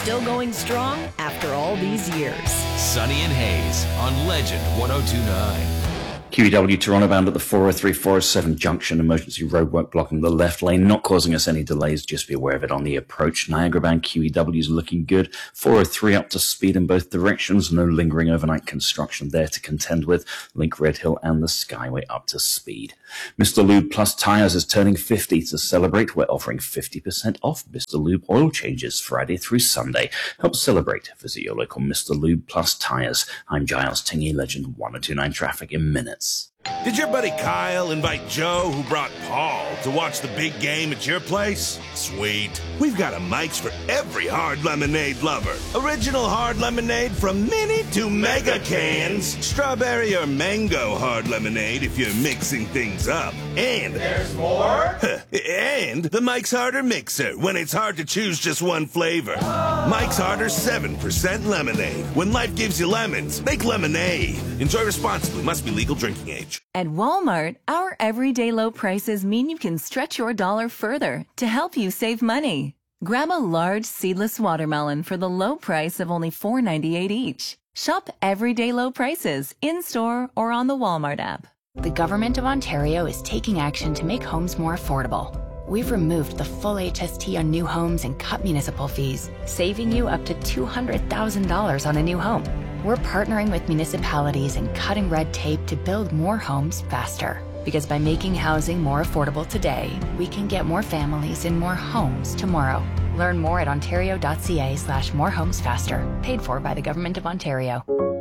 still going strong after all these years. Sunny and Hayes on Legend 102.9. QEW Toronto bound at the 403-407 junction. Emergency roadwork blocking the left lane, not causing us any delays. Just be aware of it on the approach. Niagara bound QEW is looking good. 403 up to speed in both directions. No lingering overnight construction there to contend with. Link Red Hill and the Skyway up to speed. Mr. Lube Plus Tires is turning 50 to celebrate. We're offering 50% off Mr. Lube oil changes Friday through Sunday. Help celebrate. Visit your local Mr. Lube Plus Tires. I'm Giles Tingy, Legend 102.9 traffic in minutes. Did your buddy Kyle invite Joe, who brought Paul, to watch the big game at your place? Sweet. We've got a Mike's for every hard lemonade lover. Original hard lemonade from mini to mega cans. Strawberry or mango hard lemonade if you're mixing things up. And there's more? And the Mike's Harder Mixer when it's hard to choose just one flavor. Mike's Harder 7% lemonade. When life gives you lemons, make lemonade. Enjoy responsibly. Must be legal drinking age. At Walmart, our everyday low prices mean you can stretch your dollar further to help you save money. Grab a large seedless watermelon for the low price of only $4.98 each. Shop everyday low prices in-store or on the Walmart app. The Government of Ontario is taking action to make homes more affordable. We've removed the full HST on new homes and cut municipal fees, saving you up to $200,000 on a new home. We're partnering with municipalities and cutting red tape to build more homes faster. Because by making housing more affordable today, we can get more families in more homes tomorrow. Learn more at ontario.ca/morehomesfaster. Paid for by the Government of Ontario.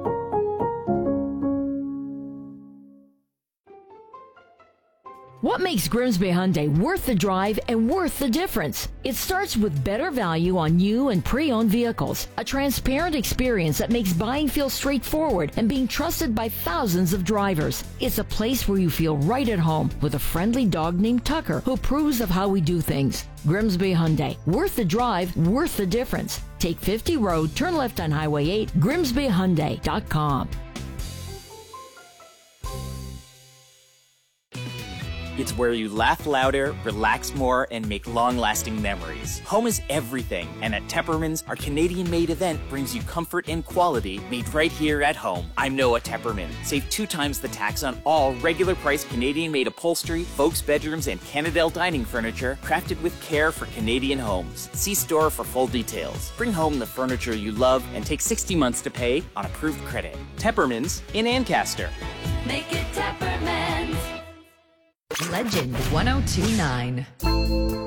What makes Grimsby Hyundai worth the drive and worth the difference? It starts with better value on new and pre-owned vehicles, a transparent experience that makes buying feel straightforward and being trusted by thousands of drivers. It's a place where you feel right at home with a friendly dog named Tucker who approves of how we do things. Grimsby Hyundai. Worth the drive, worth the difference. Take 50 Road, turn left on Highway 8, GrimsbyHyundai.com. It's where you laugh louder, relax more, and make long-lasting memories. Home is everything, and at Tepperman's, our Canadian-made event brings you comfort and quality made right here at home. I'm Noah Tepperman. Save 2 times the tax on all regular-priced Canadian-made upholstery, folks' bedrooms, and Canadel dining furniture crafted with care for Canadian homes. See store for full details. Bring home the furniture you love and take 60 months to pay on approved credit. Tepperman's in Ancaster. Make it Tepperman's. Legend 102.9.